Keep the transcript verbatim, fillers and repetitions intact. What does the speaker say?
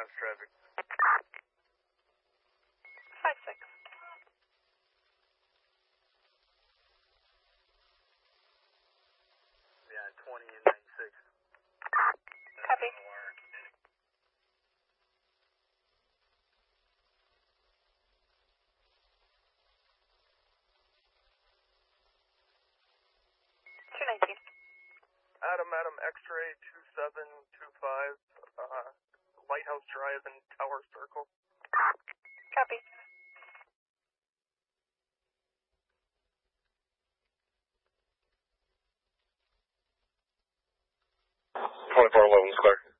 Lighthouse traffic. five six. Yeah, twenty and ninety-six. Copy. two nineteen. Adam, Adam, X-ray two seven two five, uh, Lighthouse Drive and Tower Circle. Copy. twenty-four eleven is clear.